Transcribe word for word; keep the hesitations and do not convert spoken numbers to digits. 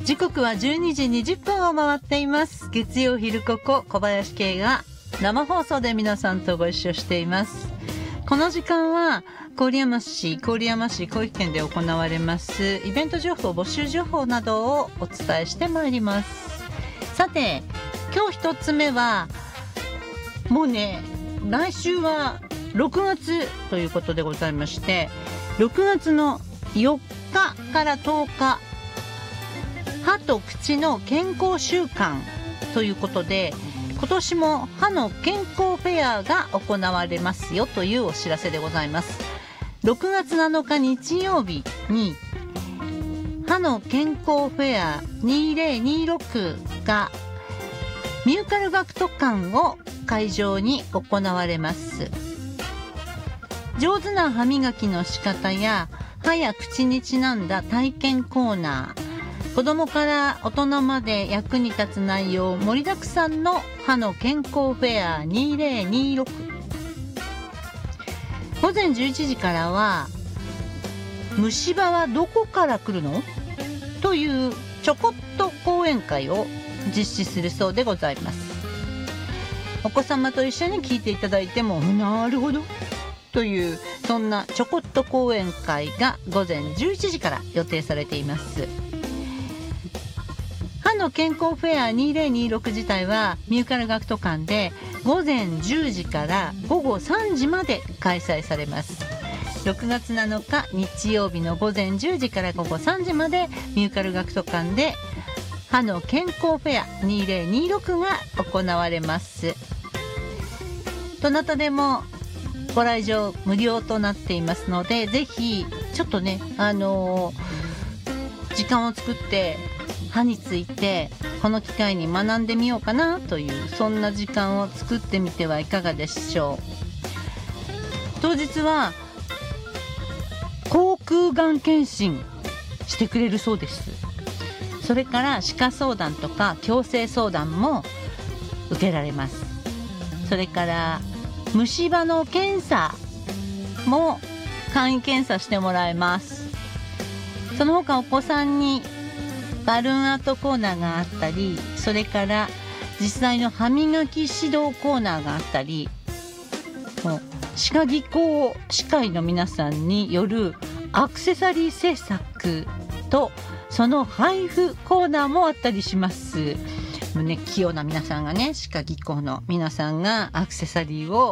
時刻はじゅうにじにじゅっぷんを回っています。月曜昼ここ小林圭が生放送で皆さんとご一緒しています。この時間は郡山市郡山市小池県で行われますイベント情報、募集情報などをお伝えしてまいります。さて、今日一つ目はもうね、来週はろくがつということでございまして、ろくがつのよっかからとおか、歯と口の健康週間ということで、今年も歯の健康フェアが行われますよというお知らせでございます。ろくがつなのか日曜日に歯の健康フェアにせんにじゅうろくがミューカル学徒館を会場に行われます。上手な歯磨きの仕方や歯や口にちなんだ体験コーナー、子供から大人まで役に立つ内容盛りだくさんの歯の健康フェアにせんにじゅうろく。午前じゅういちじからは虫歯はどこから来るのというちょこっと講演会を実施するそうでございます。お子様と一緒に聞いていただいてもなるほどというそんなちょこっと講演会が午前じゅういちじから予定されています。歯の健康フェアにせんにじゅうろく自体はミューカル学徒館で午前じゅうじから午後さんじまで開催されます。ろくがつなのか日曜日の午前じゅうじから午後さんじまでミューカル学徒館で歯の健康フェアにせんにじゅうろくが行われます。どなたでもご来場無料となっていますので、ぜひちょっとね、あのー、時間を作って歯についてこの機会に学んでみようかなという、そんな時間を作ってみてはいかがでしょう。当日は口腔がん検診してくれるそうです。それから歯科相談とか矯正相談も受けられます。それから虫歯の検査も簡易検査してもらえます。その他お子さんにバルーンアートコーナーがあったり、それから実際の歯磨き指導コーナーがあったり、もう歯科技工歯科医の皆さんによるアクセサリー制作とその配布コーナーもあったりします。もうね、器用な皆さんがね、歯科技工の皆さんがアクセサリーを